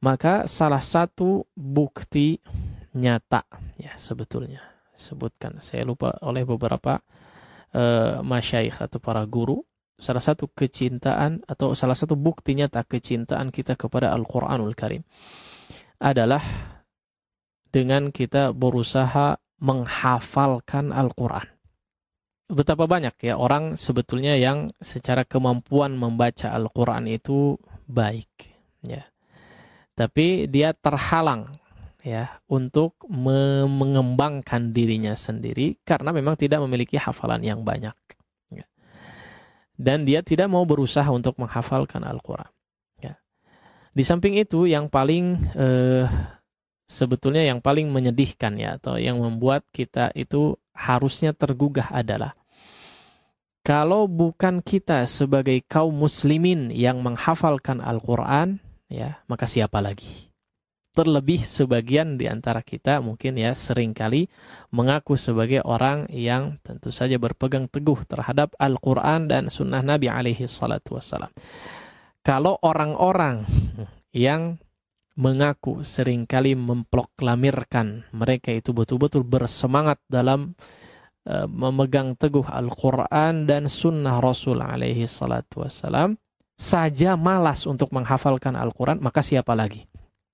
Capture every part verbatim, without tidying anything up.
Maka salah satu bukti nyata ya sebetulnya sebutkan saya lupa oleh beberapa uh, masyayikh atau para guru, salah satu kecintaan atau salah satu bukti nyata kecintaan kita kepada Al-Qur'anul Karim adalah dengan kita berusaha menghafalkan Al-Qur'an. Betapa banyak ya orang sebetulnya yang secara kemampuan membaca Al-Qur'an itu baik ya. Tapi dia terhalang ya untuk me- mengembangkan dirinya sendiri karena memang tidak memiliki hafalan yang banyak ya. Dan dia tidak mau berusaha untuk menghafalkan Al-Qur'an ya. Di samping itu yang paling eh, sebetulnya yang paling menyedihkan ya atau yang membuat kita itu harusnya tergugah adalah kalau bukan kita sebagai kaum muslimin yang menghafalkan Al-Qur'an ya, maka siapa lagi? Terlebih sebagian di antara kita mungkin ya seringkali mengaku sebagai orang yang tentu saja berpegang teguh terhadap Al-Quran dan sunnah Nabi alaihi salatu wassalam. Kalau orang-orang yang mengaku seringkali memproklamirkan mereka itu betul-betul bersemangat dalam uh, memegang teguh Al-Quran dan sunnah Rasul alaihi salatu wassalam, saja malas untuk menghafalkan Al-Quran, maka siapa lagi?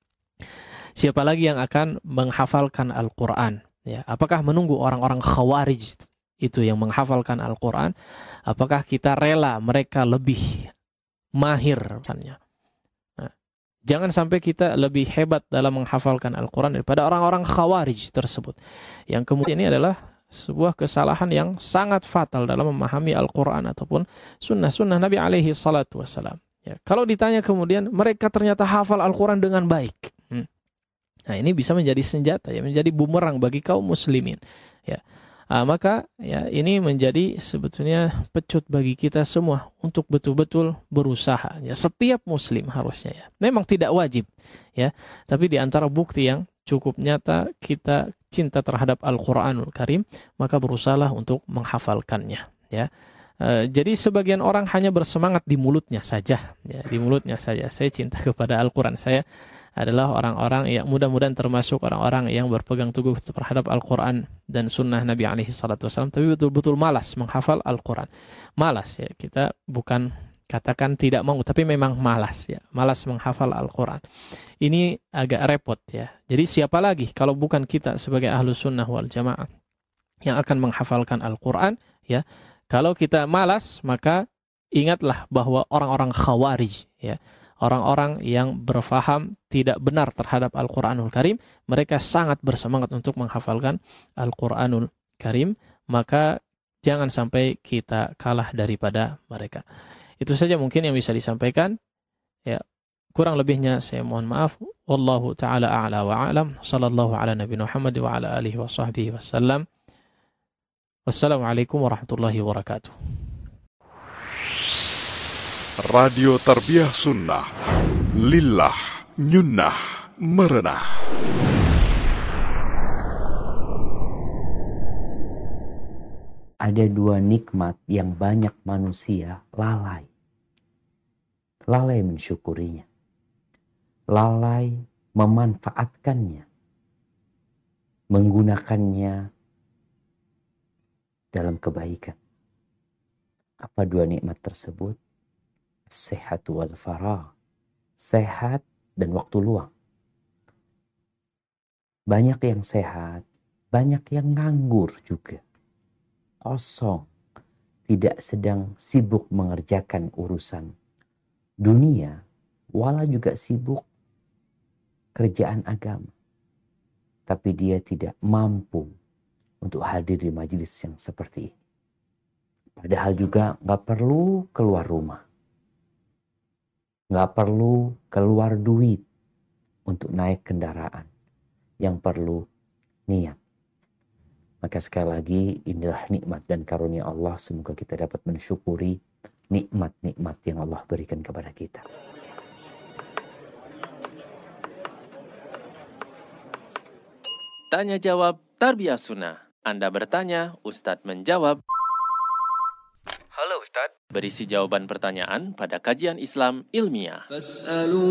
Siapa lagi yang akan menghafalkan Al-Quran? Ya, apakah menunggu orang-orang khawarij itu yang menghafalkan Al-Quran? Apakah kita rela mereka lebih mahir? Nah, jangan sampai kita lebih hebat dalam menghafalkan Al-Quran daripada orang-orang khawarij tersebut. Yang kemudian ini adalah sebuah kesalahan yang sangat fatal dalam memahami Al-Quran ataupun sunnah-sunnah Nabi alaihi salatu wassalam. Ya, kalau ditanya kemudian mereka ternyata hafal Al-Quran dengan baik. Hmm. Nah, ini bisa menjadi senjata ya, menjadi bumerang bagi kaum muslimin. Ya. Nah, maka ya ini menjadi sebetulnya pecut bagi kita semua untuk betul-betul berusaha. Ya, setiap muslim harusnya ya. Memang tidak wajib ya, tapi di antara bukti yang cukup nyata kita cinta terhadap Al-Qur'anul Karim, maka berusahalah untuk menghafalkannya ya. Uh, jadi sebagian orang hanya bersemangat di mulutnya saja ya, di mulutnya saja. Saya cinta kepada Al-Qur'an, saya adalah orang-orang yang mudah-mudahan termasuk orang-orang yang berpegang teguh terhadap Al-Quran dan sunnah Nabi alaihi salatu wassalam, tapi betul-betul malas menghafal Al-Quran. Malas ya, kita bukan katakan tidak mau, tapi memang malas ya, malas menghafal Al-Quran. Ini agak repot ya. Jadi siapa lagi kalau bukan kita sebagai ahlu sunnah wal jamaah yang akan menghafalkan Al-Quran ya. Kalau kita malas, maka ingatlah bahwa orang-orang khawarij ya, orang-orang yang berfaham tidak benar terhadap Al-Quranul Karim, mereka sangat bersemangat untuk menghafalkan Al-Quranul Karim, maka jangan sampai kita kalah daripada mereka. Itu saja mungkin yang bisa disampaikan. Ya, kurang lebihnya saya mohon maaf. Wallahu ta'ala a'la wa a'lam. Sallallahu ala Nabi Muhammad wa ala alihi wa sahbihi wassalam. Wassalamualaikum warahmatullahi wabarakatuh. Radio Tarbiyah Sunnah, lillah, nyunnah, merenah. Ada dua nikmat yang banyak manusia lalai. Lalai mensyukurinya. Lalai memanfaatkannya. Menggunakannya dalam kebaikan. Apa dua nikmat tersebut? Sehat wal faragh, sehat dan waktu luang. Banyak yang sehat, banyak yang nganggur juga. Kosong, tidak sedang sibuk mengerjakan urusan dunia, wala juga sibuk kerjaan agama. Tapi dia tidak mampu untuk hadir di majelis yang seperti ini. Padahal juga gak perlu keluar rumah. Nggak perlu keluar duit untuk naik kendaraan. Yang perlu niat. Maka sekali lagi inilah nikmat dan karunia Allah. Semoga kita dapat mensyukuri nikmat-nikmat yang Allah berikan kepada kita. Tanya jawab Tarbiyah Sunnah. Anda bertanya, Ustadz menjawab. Halo Ustadz. Berisi jawaban pertanyaan pada kajian Islam ilmiah.